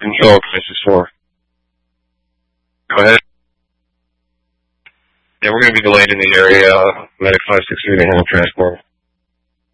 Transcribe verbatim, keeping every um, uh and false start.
Control, Crisis four. Go ahead. Yeah, we're going to be delayed in the area. Medic five six three to handle transport.